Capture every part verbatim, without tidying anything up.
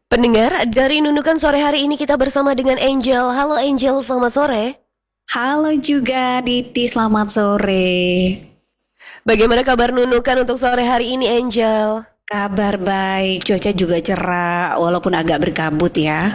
Pendengar, dari Nunukan sore hari ini kita bersama dengan Angel. Halo Angel, selamat sore. Halo juga Diti, selamat sore. Bagaimana kabar Nunukan untuk sore hari ini Angel? Kabar baik, cuaca juga cerah walaupun agak berkabut ya.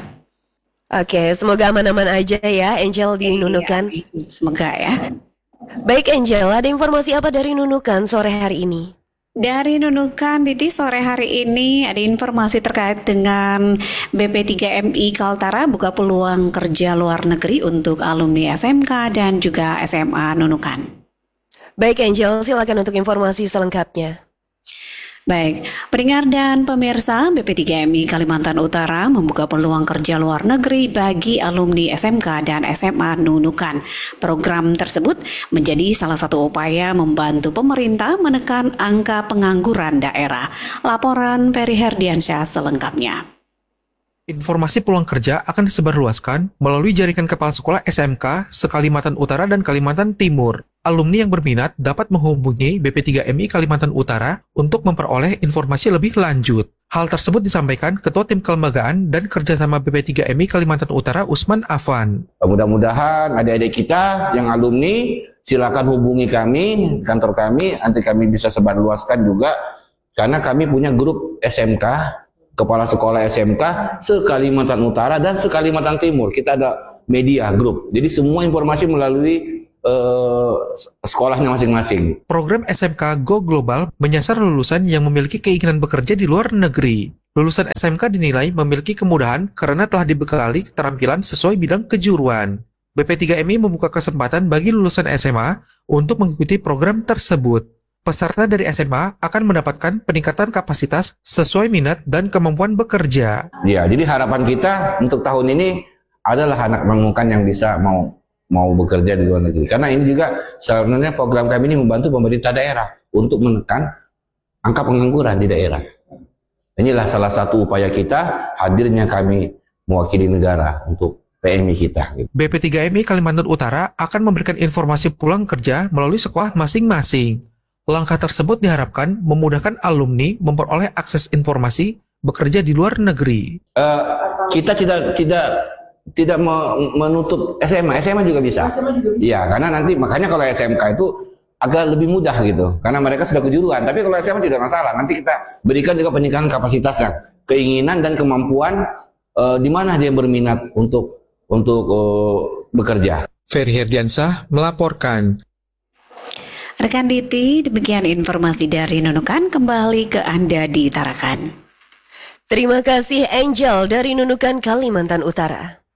Oke, semoga aman-aman aja ya Angel di Iya, Nunukan. semoga ya. Baik Angel, ada informasi apa dari Nunukan sore hari ini? Dari Nunukan Diti, sore hari ini ada informasi terkait dengan B P tiga M I Kaltara buka peluang kerja luar negeri untuk alumni S M K dan juga S M A Nunukan. Baik Angel, silakan untuk informasi selengkapnya. Baik, pendengar dan pemirsa, B P tiga M I Kalimantan Utara membuka peluang kerja luar negeri bagi alumni S M K dan S M A Nunukan. Program tersebut menjadi salah satu upaya membantu pemerintah menekan angka pengangguran daerah. Laporan Ferry Herdiansyah selengkapnya. Informasi peluang kerja akan disebarluaskan melalui jaringan kepala sekolah S M K se-Kalimantan Utara dan Kalimantan Timur. Alumni yang berminat dapat menghubungi B P tiga M I Kalimantan Utara untuk memperoleh informasi lebih lanjut. Hal tersebut disampaikan Ketua Tim Kelembagaan dan Kerjasama B P tiga M I Kalimantan Utara Usman Afan. Mudah-mudahan adik-adik kita yang alumni silakan hubungi kami, kantor kami, nanti kami bisa sebarluaskan juga karena kami punya grup S M K, Kepala Sekolah S M K se-Kalimantan Utara dan se-Kalimantan Timur. Kita ada media grup. Jadi semua informasi melalui Uh, sekolahnya masing-masing. Program S M K Go Global menyasar lulusan yang memiliki keinginan bekerja di luar negeri. Lulusan S M K dinilai memiliki kemudahan karena telah dibekali keterampilan sesuai bidang kejuruan. B P tiga M I membuka kesempatan bagi lulusan S M A untuk mengikuti program tersebut. Peserta dari S M A akan mendapatkan peningkatan kapasitas sesuai minat dan kemampuan bekerja. Ya, jadi harapan kita untuk tahun ini adalah anak Nunukan yang bisa mau mau bekerja di luar negeri. Karena ini juga sebenarnya program kami ini membantu pemerintah daerah untuk menekan angka pengangguran di daerah. Inilah salah satu upaya kita hadirnya kami mewakili negara untuk P M I kita. B P tiga M I Kalimantan Utara akan memberikan informasi pulang kerja melalui sekolah masing-masing. Langkah tersebut diharapkan memudahkan alumni memperoleh akses informasi bekerja di luar negeri. Uh, kita tidak tidak tidak menutup S M A, S M A juga bisa. Iya, karena nanti makanya kalau S M K itu agak lebih mudah gitu, karena mereka sudah kejuruan. Tapi kalau S M A tidak masalah. Nanti kita berikan juga peningkatan kapasitasnya, keinginan dan kemampuan uh, di mana dia berminat untuk untuk uh, bekerja. Ferry Herdiansyah melaporkan. Rekan Diti, demikian informasi dari Nunukan, kembali ke Anda di Tarakan. Terima kasih Angel dari Nunukan Kalimantan Utara.